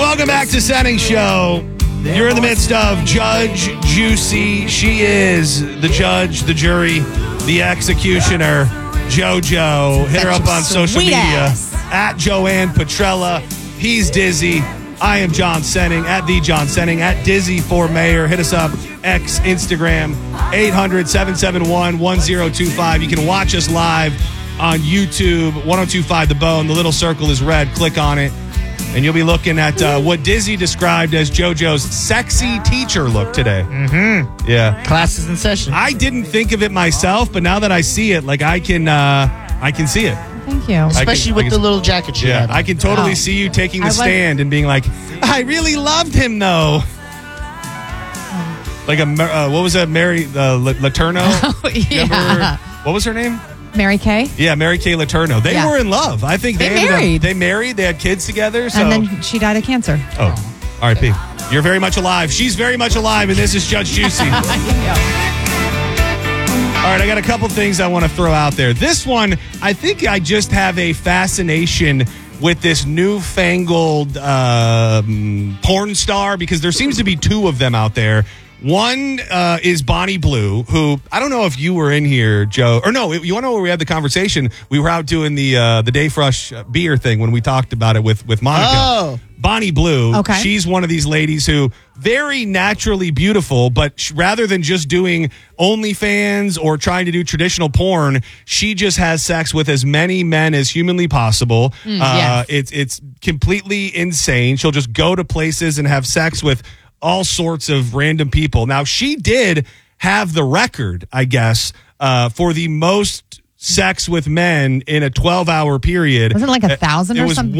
Welcome back to Senning Show. You're in the midst of Judge Juicy. She is the judge, the jury, the executioner, JoJo. Hit her up on social media at Joanne Petrella. He's Dizzy. I am John Senning at the John Senning at Dizzy for Mayor. Hit us up, X, Instagram, 800-771-1025. You can watch us live on YouTube, 1025 The Bone. The little circle is red. Click on it. And you'll be looking at what Dizzy described as JoJo's sexy teacher look today. Mm-hmm. Yeah. Classes in session. I didn't think of it myself, but now that I see it, like I can see it. Thank you. Especially with the little jacket she had. I can totally see you taking the stand and being like, I really loved him, though. Like what was that, Mary Letourneau? Oh, yeah. What was her name? Mary Kay? Yeah, Mary Kay Letourneau. They were in love. I think they married. They married. They had kids together. So. And then she died of cancer. Oh, R.I.P. You're very much alive. She's very much alive, and this is Judge Juicy. All right, I got a couple things I want to throw out there. This one, I think I just have a fascination with this newfangled porn star because there seems to be two of them out there. One is Bonnie Blue, who I don't know if you were in here, Joe, or no. You want to know where we had the conversation? We were out doing the Dayfrush beer thing when we talked about it with Monica. Oh. Bonnie Blue. Okay. She's one of these ladies who very naturally beautiful, but rather than just doing OnlyFans or trying to do traditional porn, she just has sex with as many men as humanly possible. Yes. It's completely insane. She'll just go to places and have sex with all sorts of random people. Now, she did have the record, I guess, for the most sex with men in a 12-hour period. Wasn't it like 1,000 or something?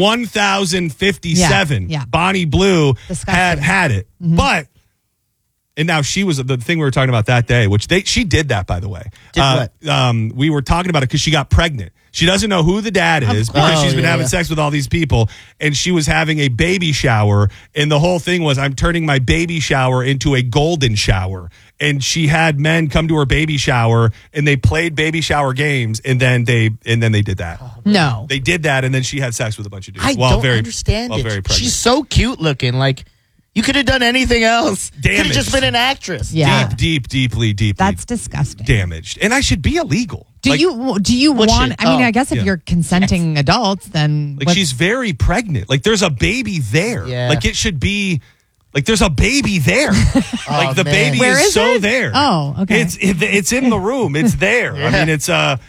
It was 1,057. Yeah. Bonnie Blue Disgusting. had it. Mm-hmm. But, and now she was the thing we were talking about that day, which she did that, by the way. Did what? We were talking about it because she got pregnant. She doesn't know who the dad is because she's been having sex with all these people, and she was having a baby shower, and the whole thing was, I'm turning my baby shower into a golden shower. And she had men come to her baby shower, and they played baby shower games, and then they did that. No. They did that, and then she had sex with a bunch of dudes. I don't understand it. Very pregnant. She's so cute looking. Like, you could have done anything else. Could have just been an actress. Yeah. Deeply That's disgusting. damaged. And I should be illegal. Do you want? I mean, I guess if you're consenting adults, then she's very pregnant. Like there's a baby there. Yeah. Like it should be. Like there's a baby there. Like the man. baby Where is so it? there. Oh, okay. It's in the room. It's there. Yeah. I mean, it's the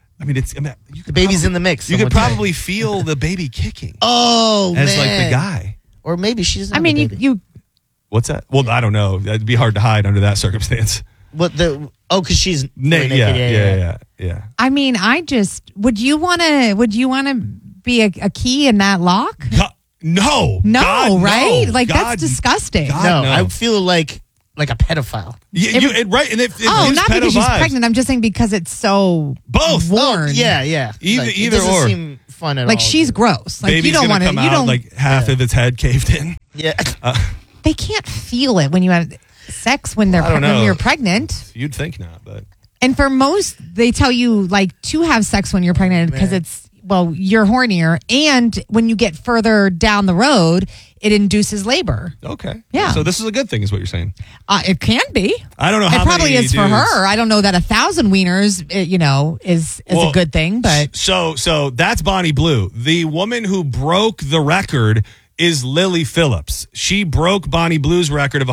baby's in the mix. You could probably feel the baby kicking. Oh, as man. like the guy. Or maybe she doesn't. I mean, you. What's that? Well, I don't know. It'd be hard to hide under that circumstance. What the? Oh, because she's naked. Yeah. I mean, would you want to be a key in that lock? No, God, right? no. Like God, that's disgusting. God, No, I feel like a pedophile. Right. And if not because she's pregnant. I'm just saying because it's so both worn. Oh, yeah. Either it doesn't or. Seem fun at all. Like she's gross. Like Baby's you don't want to. come You out don't. like half of its head caved in. Yeah. They can't feel it when you have sex when I don't know. when you're pregnant. You'd think not, but And for most, they tell you like to have sex when you're pregnant because you're hornier, and when you get further down the road, it induces labor. okay. Yeah. So this is a good thing, is what you're saying. It can be. I don't know how it probably many is for dudes- her. I don't know that 1,000 wieners, is a good thing, but So that's Bonnie Blue. The woman who broke the record is Lily Phillips. She broke Bonnie Blue's record of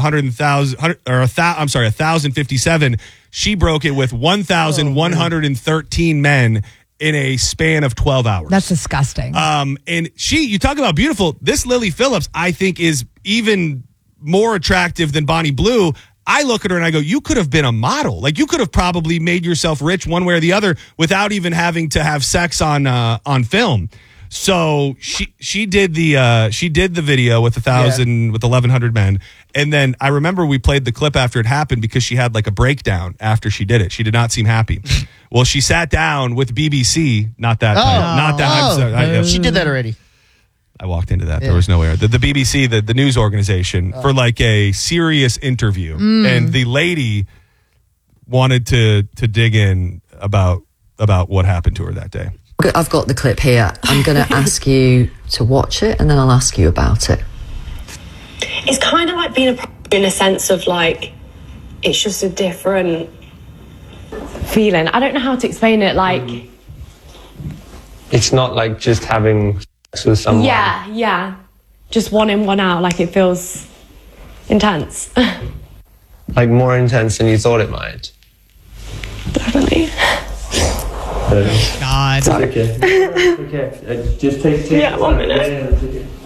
1,057. She broke it with 1,113 men in a span of 12 hours. that's disgusting. And you talk about beautiful. This Lily Phillips, I think, is even more attractive than Bonnie Blue. I look at her and I go, you could have been a model. Like you could have probably made yourself rich one way or the other without even having to have sex on film. So she did the video with 1,100 men, and then I remember we played the clip after it happened because she had like a breakdown after she did it. She did not seem happy. Well, she sat down with BBC. Not that. Not that. I'm sorry. She did that already. I walked into that. There was no air. The BBC, the news organization, for like a serious interview, and the lady wanted to dig in about what happened to her that day. I've got the clip here. I'm going to ask you to watch it, and then I'll ask you about it. It's kind of like being in a sense of like, it's just a different feeling. I don't know how to explain it. Like, it's not like just having sex with someone. Yeah. Just one in, one out. Like, it feels intense. Like more intense than you thought it might. Definitely. God. It's okay. Just take. Yeah, 1 minute.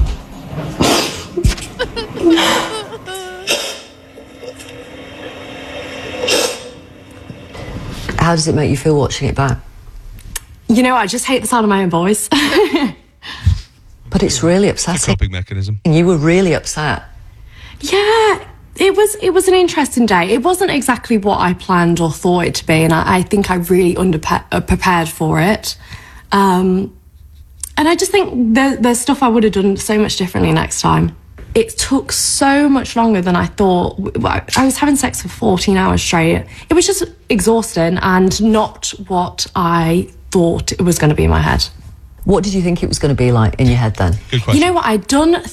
How does it make you feel watching it back? You know, I just hate the sound of my own voice. But it's really It's a upsetting. coping mechanism. And you were really upset. Yeah, it was an interesting day. It wasn't exactly what I planned or thought it to be, and I think I really prepared for it. And I just think there's stuff I would have done so much differently next time. It took so much longer than I thought. I was having sex for 14 hours straight. It was just exhausting and not what I thought it was going to be in my head. What did you think it was going to be like in your head then? Good question. You know what? I'd done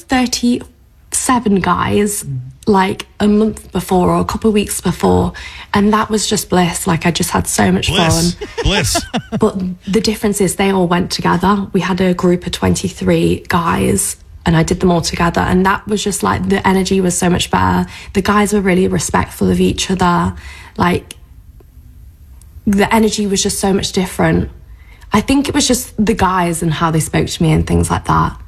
37 guys like a month before or a couple of weeks before, and that was just bliss. Like, I just had so much fun. Bliss. But the difference is they all went together. We had a group of 23 guys and I did them all together, and that was just like, the energy was so much better. The guys were really respectful of each other. Like, the energy was just so much different. I think it was just the guys and how they spoke to me and things like that.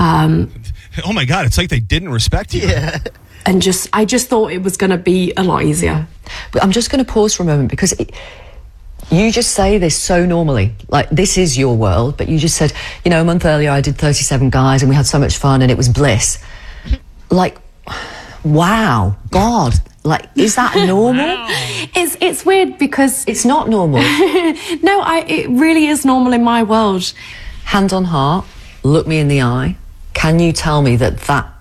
Oh my God, it's like they didn't respect you. Yeah. And I just thought it was going to be a lot easier. But I'm just going to pause for a moment because you just say this so normally. Like, this is your world, but you just said, you know, a month earlier I did 37 guys and we had so much fun and it was bliss. Like, wow, God. Like, is that normal? Wow. It's weird because it's not normal. No, it really is normal in my world. Hand on heart, look me in the eye. Can you tell me that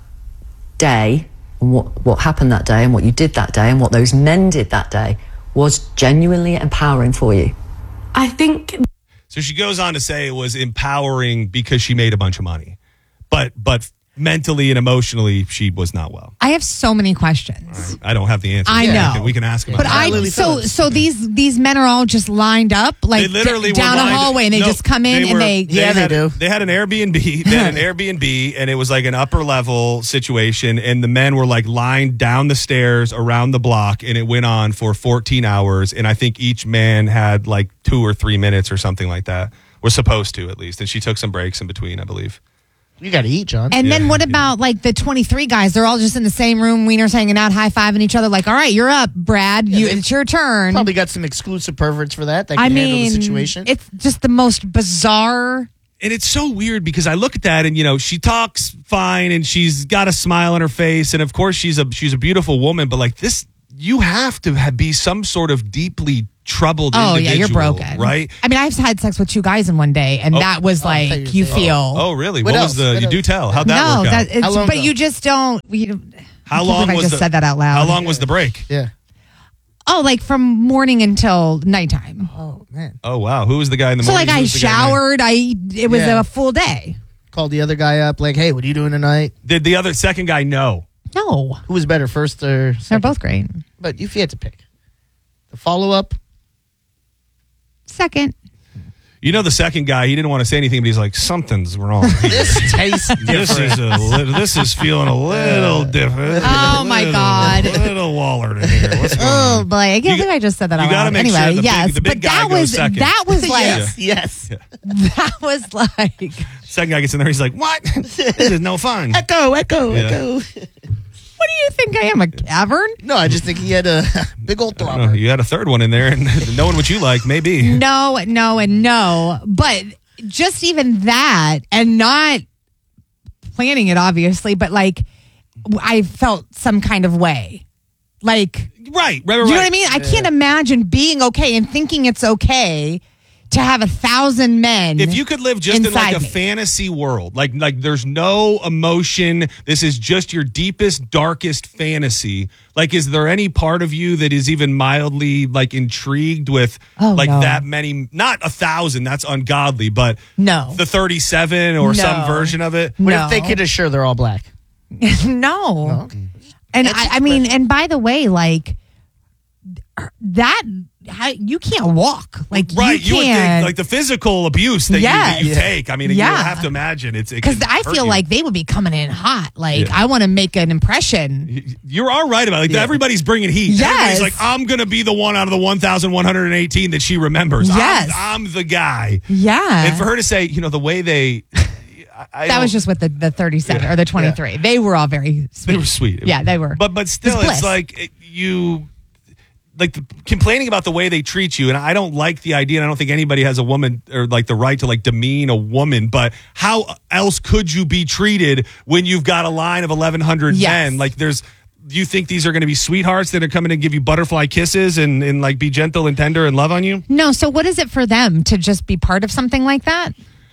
day, and what happened that day, and what you did that day, and what those men did that day was genuinely empowering for you? I think. So she goes on to say it was empowering because she made a bunch of money, but mentally and emotionally, she was not well. I have so many questions. Right. I don't have the answer. I know. We can ask them. But so these men are all just lined up like they literally down were a hallway, and they just come in and they do. They had an Airbnb. They had an Airbnb, and it was like an upper level situation, and the men were like lined down the stairs around the block, and it went on for 14 hours, and I think each man had like 2 or 3 minutes or something like that. Was supposed to, at least, and she took some breaks in between, I believe. You got to eat, John. And then what about like the 23 guys? They're all just in the same room, wieners hanging out, high-fiving each other like, all right, you're up, Brad. It's your turn. Probably got some exclusive perverts for that can handle the situation. It's just the most bizarre. And it's so weird because I look at that and, you know, she talks fine and she's got a smile on her face. And of course, she's a beautiful woman. But like this, you have to be some sort of deeply troubled individual. Yeah, you're broken. Right? I mean, I've had sex with 2 guys in one day, and that was like, you feel. Oh, really? What was else? you do tell. How'd that work out? How long, but you just don't. How long was I just said that out loud. How long was the break? Yeah. Oh, like from morning until nighttime. Oh, man. Oh, wow. Who was the guy in the So morning? like I showered. It was a full day. Called the other guy up like, hey, what are you doing tonight? Did the second guy know? No. Who was better, first or second? They're both great. But if you had to pick. The follow-up? Second. You know, the second guy, he didn't want to say anything, but he's like, something's wrong. This tastes different. This is feeling a little different. Oh, my God. A little Wallered in here. What's going Oh, on? boy. I can't believe I just said that out gotta loud. make Anyway, sure yes. the big but guy goes second. that was like, Yes. that was like. Second guy gets in there, he's like, what? This is no fun. Echo. What do you think I am, a cavern? No, I just think he had a big old Oh, throbber. you had a third one in there, and knowing what you like, maybe. No, and no. But just even that, and not planning it, obviously, but like I felt some kind of way. Like, Right. you know what I mean? I can't imagine being okay and thinking it's okay to have 1,000 men. If you could live just in like a inside me. fantasy world, like there's no emotion, this is just your deepest, darkest fantasy. Like, is there any part of you that is even mildly like intrigued with no. that many? Not 1,000, that's ungodly, but No. the 37 or some version of it. What No. if they could assure they're all black? No. And I mean, and by the way, like that, you can't walk. Like, right. You would think, can't. like, the physical abuse that you take. I mean, you have to imagine it's because I feel like they would be coming in hot. Like, I want to make an impression. You are right about it. Like, everybody's bringing heat. Yes. Everybody's like, I'm going to be the one out of the 1,118 that she remembers. Yes. I'm the guy. Yeah. And for her to say, that way they... that was just with the 37 or the 23. Yeah. They were all very sweet. They were sweet. Yeah, they were. But still, it's like complaining about the way they treat you, and I don't like the idea, and I don't think anybody has a woman or like the right to like demean a woman, but how else could you be treated when you've got a line of 1,100 men? Like do you think these are going to be sweethearts that are coming to give you butterfly kisses and like be gentle and tender and love on you? No, so what is it for them to just be part of something like that?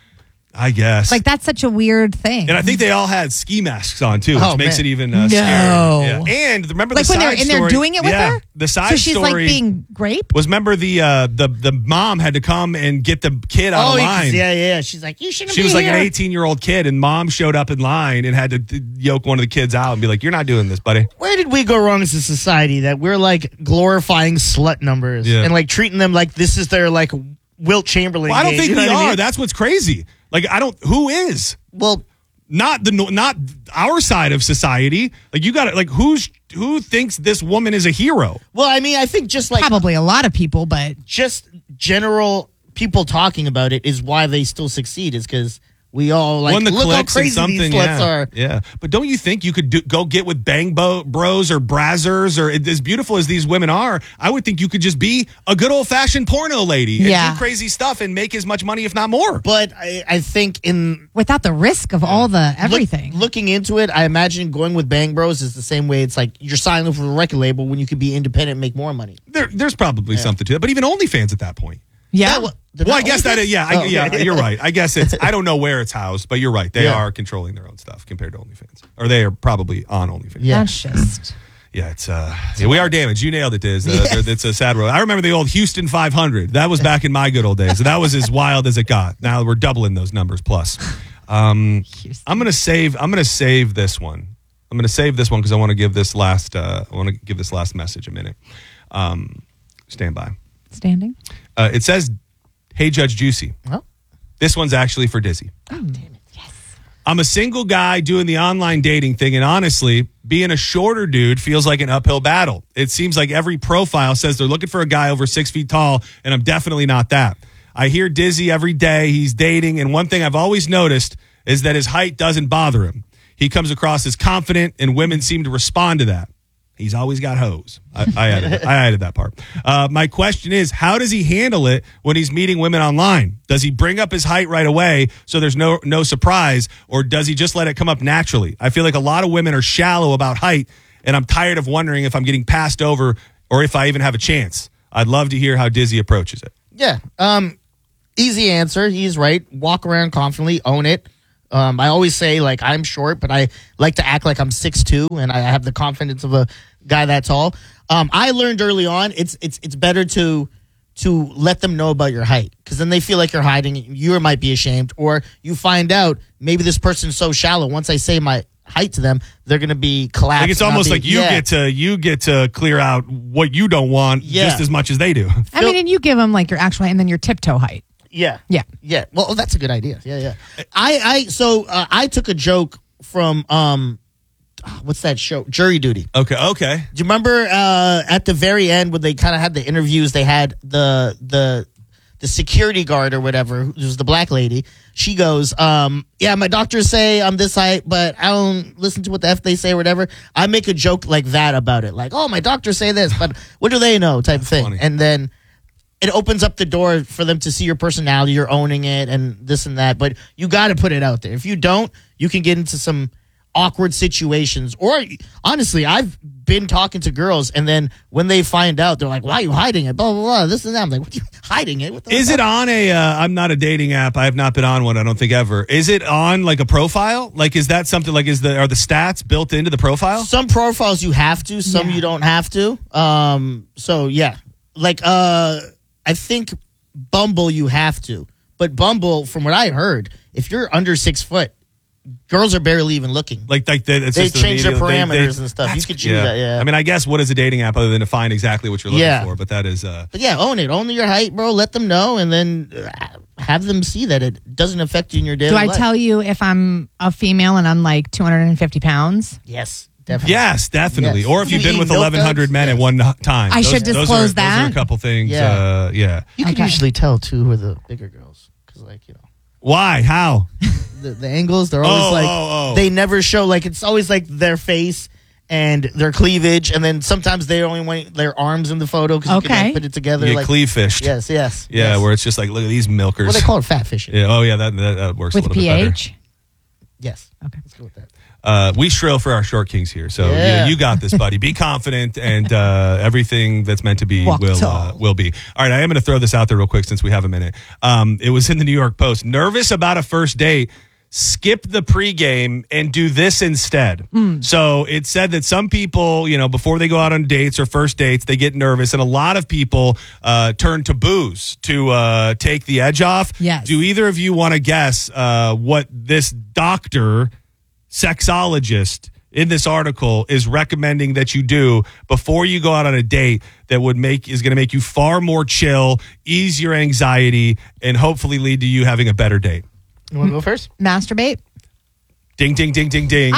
I guess. Like, that's such a weird thing. And I think they all had ski masks on, too, which makes it even scarier. Yeah. And remember like the side when story? they're doing it with her? The side so she's story like being raped? Was, remember the mom had to come and get the kid out of line. Yeah. She's like, you shouldn't be She was like here. an 18-year-old kid, and mom showed up in line and had to yoke one of the kids out and be like, you're not doing this, buddy. Where did we go wrong as a society that we're like glorifying slut numbers and like treating them like this is their like Wilt Chamberlain Well, I don't game, think we what I are. mean? That's what's crazy. Like, who is? Well, not our side of society. Like, you got to, like, who thinks this woman is a hero? Well, I mean, I think just like probably a lot of people, but just general people talking about it is why they still succeed. Is because we all like look how crazy these sluts are. Yeah, but don't you think you could go get with Bang Bros or Brazzers or as beautiful as these women are? I would think you could just be a good old fashioned porno lady and do crazy stuff and make as much money, if not more. But I think without the risk of all the everything. Looking into it, I imagine going with Bang Bros is the same way. It's like you're signing up for a record label when you could be independent and make more money. There's probably something to it, but even OnlyFans at that point. Yeah. Well, I guess that is, you're right. I guess I don't know where it's housed, but you're right. They are controlling their own stuff compared to OnlyFans. Or they are probably on OnlyFans. Yeah. That's just... Yeah, it's we are damaged. You nailed it, Diz. It's a sad road. I remember the old Houston 500. That was back in my good old days. That was as wild as it got. Now we're doubling those numbers plus. I'm gonna save this one. I'm gonna save this one because I want to give this last message a minute. Stand by. Standing. It says, "Hey, Judge Juicy." Oh. This one's actually for Dizzy. Oh, damn it. Yes. I'm a single guy doing the online dating thing, and honestly, being a shorter dude feels like an uphill battle. It seems like every profile says they're looking for a guy over 6 feet tall, and I'm definitely not that. I hear Dizzy every day. He's dating, and one thing I've always noticed is that his height doesn't bother him. He comes across as confident, and women seem to respond to that. He's always got hoes. I added that part. My question is, how does he handle it when he's meeting women online? Does he bring up his height right away so there's no surprise, or does he just let it come up naturally? I feel like a lot of women are shallow about height, and I'm tired of wondering if I'm getting passed over or if I even have a chance. I'd love to hear how Dizzy approaches it. Yeah. Easy answer. He's right. Walk around confidently. Own it. I always say, like, I'm short, but I like to act like I'm 6'2", and I have the confidence of a guy that tall. I learned early on it's better to let them know about your height, because then they feel like you're hiding. You might be ashamed, or you find out maybe this person's so shallow. Once I say my height to them, they're going to be collapsed. Like, it's almost like you get to clear out what you don't want just as much as they do. I mean, and you give them like your actual height and then your tiptoe height. Yeah. Yeah. Well, that's a good idea. Yeah. I took a joke from what's that show? Jury Duty. Okay. Do you remember at the very end when they kind of had the interviews? They had the security guard or whatever, who was the black lady. She goes, "Yeah, my doctors say I'm this height, but I don't listen to what the F they say or whatever." I make a joke like that about it, like, "Oh, my doctors say this, but what do they know?" type of thing, funny. and then it opens up the door for them to see your personality. You're owning it and this and that, but you got to put it out there. If you don't, you can get into some awkward situations. Or honestly, I've been talking to girls, and then when they find out, they're like, "Why are you hiding it?" Blah blah blah. This and that. I'm like, "What are you hiding it?" What the Is it on a? I'm not a dating app. I have not been on one. I don't think ever. Is it on like a profile? Like, is that something? Like, are the stats built into the profile? Some profiles you have to. Some you don't have to. So yeah, like I think Bumble you have to, but Bumble, from what I heard, if you're under 6 foot, girls are barely even looking. Like it's They just change their immediate- parameters and stuff. You that's- could choose that, yeah. I mean, I guess what is a dating app other than to find exactly what you're looking Yeah. for? But that is. But yeah, own it. Own your height, bro. Let them know, and then have them see that it doesn't affect you in your daily Do I life. tell you if I'm a female and I'm like 250 pounds? Yes, definitely. Yes, definitely. Yes. Or if you've been with Milk 1,100 men at duds? one time. I should those disclose are, that? Those are a couple things. Yeah. Yeah. You can Okay. usually tell too who are the bigger girls because, like, you know, Why? How? the angles. They're always they never show. Like, it's always like their face and their cleavage, and then sometimes they only want their arms in the photo because you can Okay. like, put it together. You get like, cleave fished. yes, yes, Yeah, yes. where it's just like, look at these milkers. Well, they call it fat fishing. Yeah. Oh, yeah. That works With a little bit better. pH? Yes. Okay. Let's go with that. We shrill for our short kings here, so Yeah. you got this, buddy. Be confident, and everything that's meant to be Walk will tall. be. All right, I am going to throw this out there real quick since we have a minute. It was in the New York Post. Nervous about a first date? Skip the pregame and do this instead. So it said that some people, before they go out on dates or first dates, they get nervous, and a lot of people turn to booze to take the edge off. Yes. Do either of you want to guess what this doctor, sexologist in this article is recommending that you do before you go out on a date that is going to make you far more chill, ease your anxiety, and hopefully lead to you having a better date? You want to go first? Masturbate? Ding, ding, ding, ding, ding,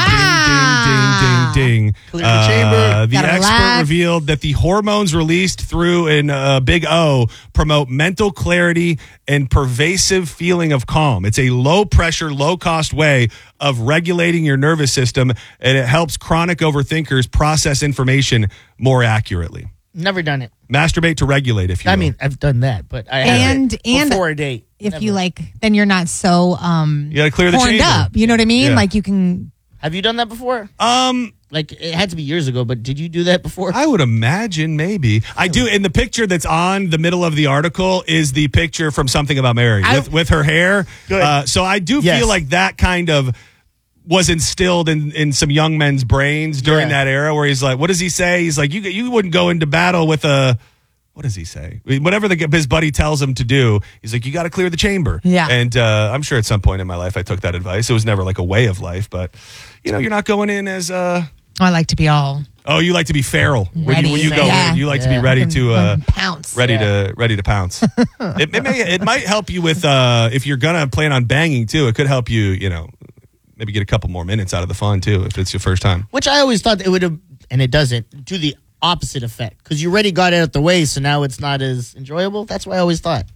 Ah! ding, ding, ding, ding. Clear the chamber. The Gotta expert relax. revealed that the hormones released through an big O promote mental clarity and pervasive feeling of calm. It's a low pressure, low cost way of regulating your nervous system, and it helps chronic overthinkers process information more accurately. Never done it. Masturbate to regulate, if you will. I mean, I've done that, but I And- haven't and before a date. If Never. you then you're not so you got to clear the horned chamber. up. You know what I mean? Yeah. Like you can. Have you done that before? Like, it had to be years ago, but did you do that before? I would imagine maybe. I do. And the picture that's on the middle of the article is the picture from Something About Mary with her hair. Good. So I do Yes. feel like that kind of was instilled in some young men's brains during Yeah. that era where he's like, what does he say? He's like, you wouldn't go into battle with a, what does he say? Whatever his buddy tells him to do, he's like, you got to clear the chamber. Yeah. And I'm sure at some point in my life I took that advice. It was never like a way of life, but you're not going in as I like to be all oh, you like to be feral when you go Yeah. in. You like to be Yeah. ready to pounce. ready to pounce. it might help you with if you're gonna plan on banging too. It could help you, maybe get a couple more minutes out of the fun too if it's your first time. Which I always thought it would have, and it doesn't, do the opposite effect. Because you already got it out the way, so now it's not as enjoyable. That's what I always thought.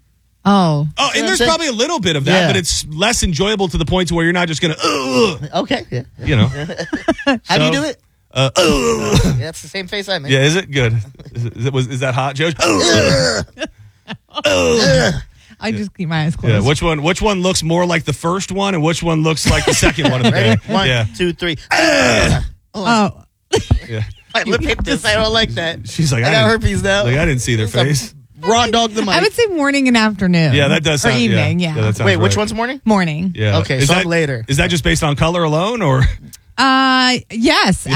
Oh. Oh, and what I'm there's saying? probably a little bit of that, Yeah. but it's less enjoyable to the point to where you're not just gonna, Okay. Yeah. How do you do it? Yeah, that's the same face I make. Yeah, is it good? Is that hot, Joe? I just keep my eyes closed. Yeah, which one looks more like the first one, and which one looks like the second one of the day? Ready? One, Yeah. 2, 3. Oh. Yeah. I look at this. I don't like that. She's like, I got herpes now. Like, I didn't see their face. Raw dog the mic. I would say morning and afternoon. Yeah, that does Or sound evening, yeah. that sounds Wait, which right. one's morning? Morning. Yeah. Okay, Is so that later. Is that just based on color alone, or Yes,